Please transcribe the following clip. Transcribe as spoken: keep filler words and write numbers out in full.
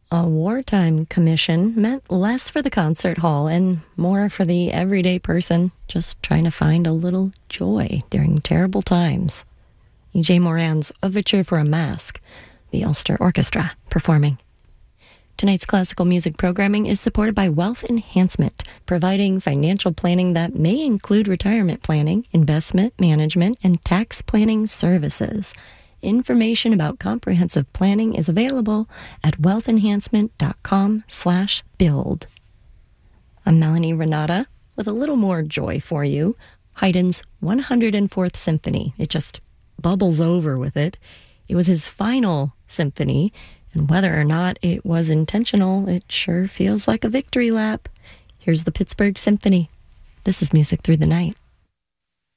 A wartime commission meant less for the concert hall and more for the everyday person just trying to find a little joy during terrible times. E J Moran's Overture for a Mask, the Ulster Orchestra performing. Tonight's classical music programming is supported by Wealth Enhancement, providing financial planning that may include retirement planning, investment management, and tax planning services. Information about comprehensive planning is available at wealthenhancement.com slash build. I'm Melanie Renata with a little more joy for you. Haydn's one hundred fourth Symphony. It just bubbles over with it. It was his final symphony, and whether or not it was intentional, it sure feels like a victory lap. Here's the Pittsburgh Symphony. This is Music Through the Night.